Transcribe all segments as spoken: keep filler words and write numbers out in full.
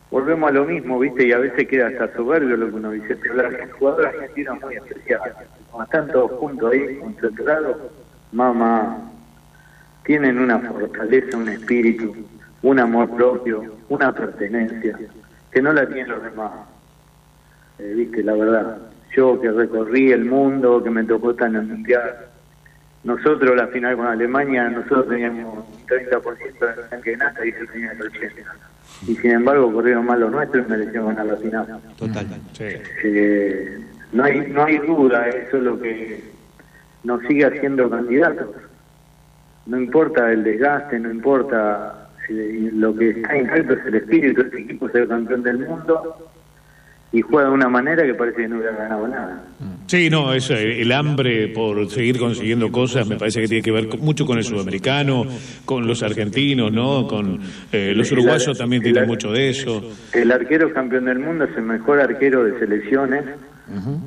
volvemos a lo mismo, ¿viste? Y a veces queda hasta soberbio lo que uno dice, pero la jugador argentino es muy especial. Como están todos juntos ahí, concentrados, mamá, tienen una fortaleza, un espíritu, un amor propio, una pertenencia, que no la tienen los demás. Eh, ¿Viste? La verdad, yo que recorrí el mundo, que me tocó tan en el mundial, nosotros la final con Alemania, nosotros teníamos un treinta por ciento de tanque de nata y ellos tenían el ochenta por ciento. Y sin embargo corrieron mal los nuestros y merecieron ganar la final. Totalmente. Sí. Eh, no hay no hay duda, eso es lo que nos sigue haciendo candidatos. No importa el desgaste, no importa, eh, lo que está intacto es el espíritu. Este equipo es el campeón del mundo y juega de una manera que parece que no hubiera ganado nada. Sí, no, eso, el hambre por seguir consiguiendo cosas me parece que tiene que ver mucho con el sudamericano, con los argentinos, ¿no? Con eh, los uruguayos también tienen mucho de eso. El arquero campeón del mundo es el mejor arquero de selecciones. Uh-huh.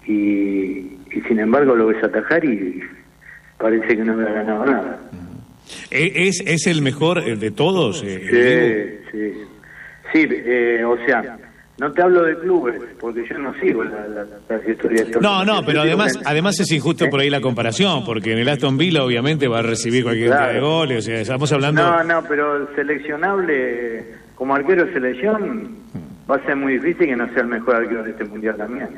y, y sin embargo lo ves atajar y parece que no hubiera ganado nada. ¿Es, es el mejor de todos? Eh, sí, sí, sí, eh, o sea... No te hablo de clubes, porque yo no sigo la, la, la historia de No, no, pero además que... además es injusto ¿Eh? por ahí la comparación, porque en el Aston Villa obviamente va a recibir cualquier claro. cantidad de goles, o sea, estamos hablando... No, no, pero seleccionable, como arquero de selección, va a ser muy difícil que no sea el mejor arquero de este mundial también.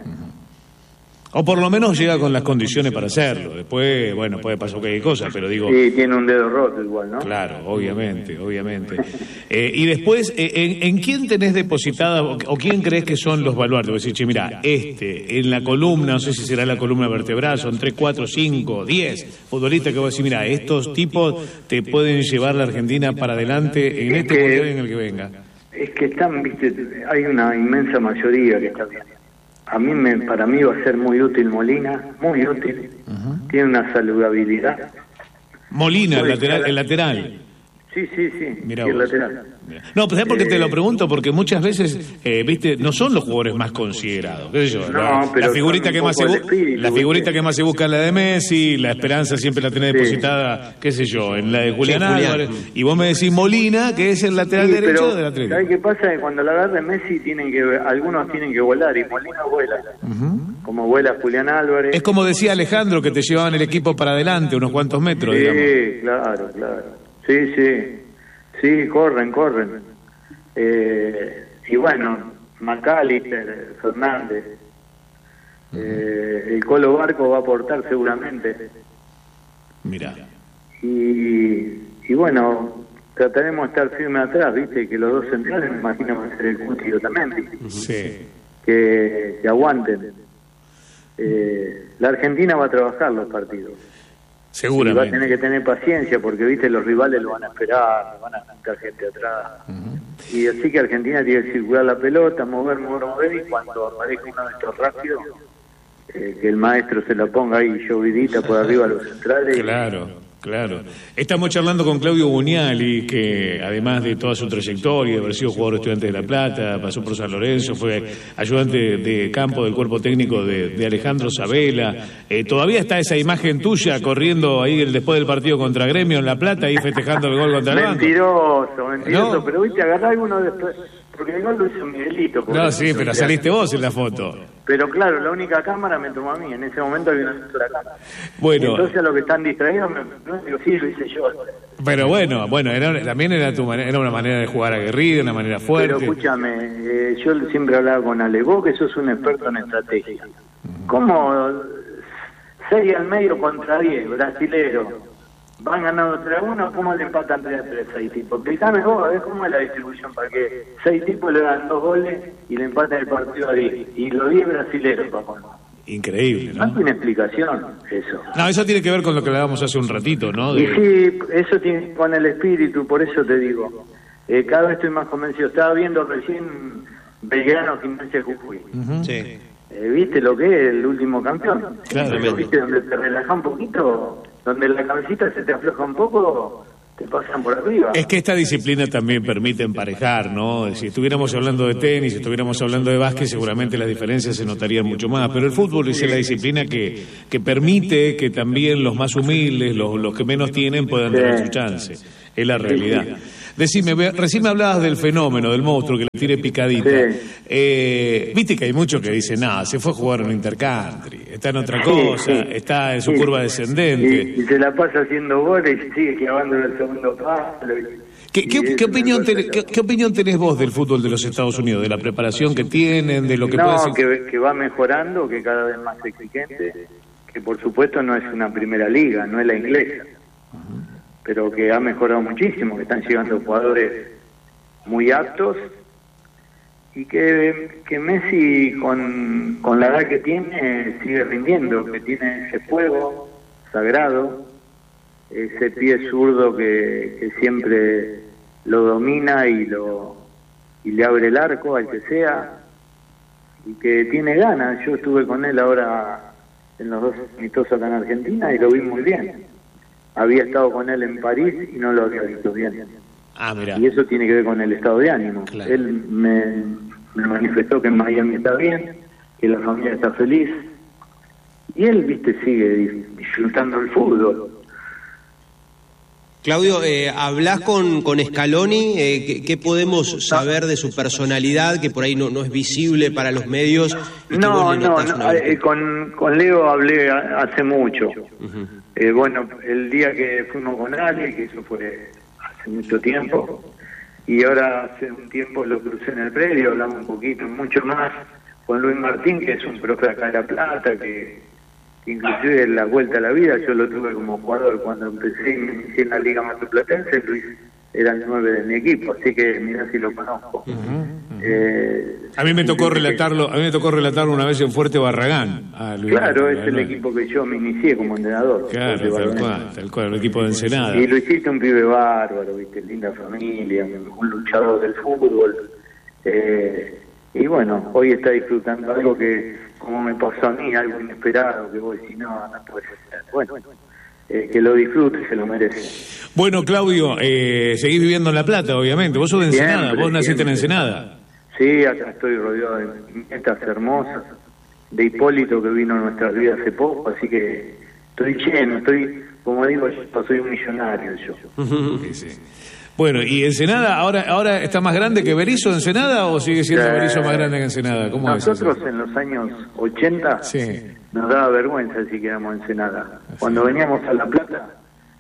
O por lo menos llega con las condiciones para hacerlo. Después, bueno, puede pasar cualquier cosa, pero digo... Sí, tiene un dedo roto igual, ¿no? Claro, obviamente, obviamente. Eh, y después, eh, ¿en, ¿en quién tenés depositada o, o quién crees que son los baluartes? Vos decís, che, mira, este, en la columna, no sé si será la columna vertebral, son tres, cuatro, cinco, diez futbolistas que vos decís, mira, estos tipos te pueden llevar la Argentina para adelante en es este que, mundial en el que venga. Es que están, viste, hay una inmensa mayoría que está bien. A mí, me, para mí va a ser muy útil Molina, muy útil. Uh-huh. Tiene una saludabilidad. Molina, el lateral, el lateral. Sí, sí, sí, Mirá el vos. lateral. Mirá. No, pero ¿sabes por qué te lo pregunto? Porque muchas veces, eh, viste, no son los jugadores más considerados. ¿Qué sé yo? No, la, pero la figurita que más se busca, la figurita que más se busca es la de Messi, la esperanza siempre la tenés sí. depositada, qué sé yo, en la de Julián sí, Álvarez. Julián. Y vos me decís Molina, que es el lateral sí, derecho pero, del Atlético. ¿Sabés qué pasa? Cuando la agarre Messi tienen que algunos tienen que volar y Molina vuela. Uh-huh. Como vuela Julián Álvarez. Es como decía Alejandro, que te llevaban el equipo para adelante unos cuantos metros, sí, digamos. Sí, claro, claro. Sí, sí. Sí, corren, corren. Eh, y bueno, McAllister, Fernández, eh, el Colo Barco va a aportar seguramente. Mirá. Y, y bueno, trataremos de estar firmes atrás, viste, que los dos centrales, me imagino, van a ser el Cuti y Otamendi. Sí. Que, que aguanten. Eh, la Argentina va a trabajar los partidos. Seguramente. Y va a tener que tener paciencia porque, viste, los rivales lo van a esperar, van a juntar gente atrás. Uh-huh. Y así que Argentina tiene que circular la pelota, mover, mover, mover, y cuando aparezca uno de estos rápidos, eh, que el maestro se la ponga ahí llovidita por arriba a los centrales. Claro. Claro. Estamos charlando con Claudio Buniali, que además de toda su trayectoria, de haber sido jugador estudiante de La Plata, pasó por San Lorenzo, fue ayudante de campo del cuerpo técnico de, de Alejandro Sabela. Eh, todavía está esa imagen tuya corriendo ahí el, después del partido contra Gremio en La Plata, ahí festejando el gol contra el banco. Mentiroso, mentiroso, ¿No? Pero viste, agarrá alguno después, porque el gol lo hizo Miguelito. No, sí, pero saliste vos en la foto. Pero claro, la única cámara me tomó a mí, en ese momento había una sola cámara. Bueno. Entonces a los que están distraídos, me, no digo, sí, lo hice yo. Pero bueno, bueno, era, también era tu manera, era una manera de jugar aguerrida, una manera fuerte. Pero escúchame, eh, yo siempre hablaba con Ale, vos que sos un experto en estrategia. ¿Cómo seis al medio contra diez, brasilero? Van ganando tres a uno, ¿cómo le empatan tres a tres a seis tipos? Explícame vos, a ver cómo es la distribución para que seis tipos le dan dos goles y le empatan el partido a diez. Y los diez brasileros, papá. Increíble, ¿no? No tiene explicación eso. No, eso tiene que ver con lo que hablábamos hace un ratito, ¿no? De... Y sí, eso tiene con el espíritu, por eso te digo. Eh, cada vez estoy más convencido. Estaba viendo recién Belgrano Gimnasia Jujuy. Uh-huh. Sí. Eh, ¿Viste lo que es el último campeón? Claro. ¿Viste donde te relajas un poquito? Donde la cabecita se te afloja un poco, te pasan por arriba. Es que esta disciplina también permite emparejar, ¿no? Si estuviéramos hablando de tenis, si estuviéramos hablando de básquet, seguramente las diferencias se notarían mucho más. Pero el fútbol es la disciplina que, que permite que también los más humildes, los, los que menos tienen, puedan sí. tener su chance. Es la realidad. Sí, sí. Decime, recién me hablabas del fenómeno, del monstruo que le tire picadita. Sí. Eh, Viste que hay muchos que dicen, nada, se fue a jugar en intercountry, está en otra cosa, sí, sí. está en su sí. curva descendente. Y, y se la pasa haciendo goles y sigue clavando en el segundo palo. ¿Qué, qué, qué, opinión tenés, qué, ¿Qué opinión tenés vos del fútbol de los Estados Unidos, de la preparación que tienen, de lo que no, puede ser? que, que va mejorando, que cada vez más exigente, que por supuesto no es una primera liga, no es la inglesa, uh-huh. pero que ha mejorado muchísimo, que están llegando jugadores muy aptos y que, que Messi con, con la edad que tiene sigue rindiendo, que tiene ese fuego sagrado, ese pie zurdo que, que siempre lo domina y lo y le abre el arco al que sea, y que tiene ganas. Yo estuve con él ahora en los dos amistosos acá en Argentina y lo vi muy bien. Había estado con él en París y no lo había visto bien. Ah, mirá. Y eso tiene que ver con el estado de ánimo. Claro. Él me, me manifestó que en Miami está bien, que la familia está feliz, y él, viste, sigue disfrutando el fútbol. Claudio, eh, ¿hablás con, con Scaloni? Eh, ¿qué, ¿Qué podemos saber de su personalidad, que por ahí no, no es visible para los medios? Y no, no, no eh, con, con Leo hablé hace mucho. Uh-huh. eh, bueno, el día que fuimos con Ale, que eso fue hace mucho tiempo, y ahora hace un tiempo lo crucé en el predio, hablamos un poquito, mucho más, con Luis Martín, que es un profe acá de La Plata, que... inclusive en la vuelta a la vida yo lo tuve como jugador cuando empecé y me inicié en la Liga Marplatense. Luis era el nueve de mi equipo, así que mirá si lo conozco. Uh-huh, uh-huh. Eh, a mí me tocó relatarlo, que... a mí me tocó relatarlo una vez en Fuerte Barragán. A Luis claro, Barragán. Es el equipo que yo me inicié como entrenador. Claro, tal cual, tal cual, el equipo de Ensenada. Y lo hiciste un pibe bárbaro, viste, linda familia, un luchador del fútbol. Eh, y bueno, hoy está disfrutando algo que, como me pasó a mí, algo inesperado, que vos decís, no, no puede ser. Bueno, eh, que lo disfrute, se lo merece. Bueno, Claudio, eh, seguís viviendo en La Plata, obviamente. Vos sos de Ensenada, siempre, vos naciste siempre. en Ensenada. Sí, acá estoy rodeado de estas hermosas, de Hipólito, que vino a nuestras vidas hace poco, así que estoy lleno, estoy, como digo, yo soy un millonario yo. Sí, sí. Bueno, ¿y Ensenada ahora ahora está más grande que Berisso, Ensenada, o sigue siendo eh, Berisso más grande que Ensenada? ¿Cómo nosotros es eso? En los años ochenta sí. nos daba vergüenza si quedamos en Ensenada. Cuando veníamos a La Plata,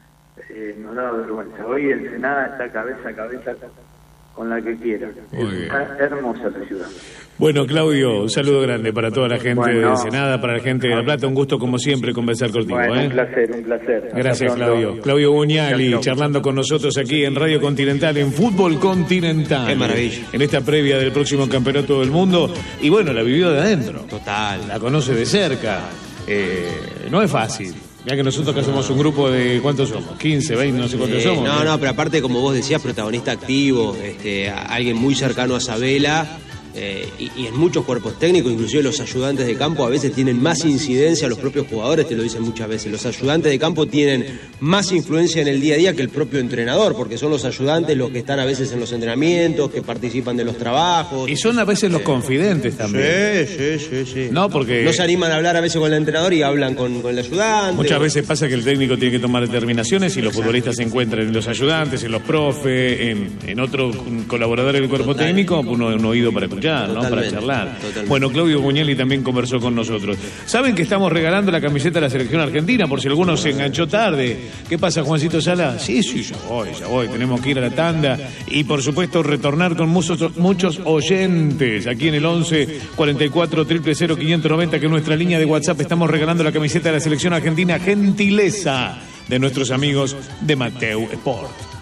eh, nos daba vergüenza. Hoy Ensenada está cabeza a cabeza con la que quiera. Está hermosa la ciudad. Bueno, Claudio, un saludo grande para toda la gente bueno, de Ensenada, para la gente de La Plata. Un gusto, como siempre, conversar contigo. Bueno, ¿eh? un placer, un placer. Gracias, Claudio. Claudio Buñali, charlando con nosotros aquí en Radio Continental, en Fútbol Continental. Qué maravilla. En esta previa del próximo Campeonato del Mundo. Y bueno, la vivió de adentro. Total. La conoce de cerca. Eh, no es fácil. Ya que nosotros acá somos un grupo de, ¿cuántos somos? quince, veinte, no sé cuántos eh, somos. No, no, pero aparte, como vos decías, protagonista activo, este, alguien muy cercano a Sabela. Eh, y, y en muchos cuerpos técnicos, inclusive los ayudantes de campo, a veces tienen más incidencia, los propios jugadores te lo dicen muchas veces, los ayudantes de campo tienen más influencia en el día a día que el propio entrenador, porque son los ayudantes los que están a veces en los entrenamientos, que participan de los trabajos. Y son a veces los confidentes también. Sí, sí, sí, sí. No, porque... no se animan a hablar a veces con el entrenador y hablan con, con el ayudante. Muchas veces pasa que el técnico tiene que tomar determinaciones y los futbolistas se encuentran en los ayudantes, en los profes, en, en otro colaborador del cuerpo Total. técnico, uno un oído para escuchar, ¿no? Para charlar. Totalmente. Bueno, Claudio Buñali también conversó con nosotros. ¿Saben que estamos regalando la camiseta de la selección argentina? Por si alguno se enganchó tarde. ¿Qué pasa, Juancito Sala? Sí, sí, ya voy, ya voy. Tenemos que ir a la tanda y, por supuesto, retornar con muchos, muchos oyentes. Aquí en el once cuarenta y cuatro, cero cero cero, quinientos noventa, que es nuestra línea de WhatsApp, estamos regalando la camiseta de la selección argentina. Gentileza de nuestros amigos de Mateu Sport.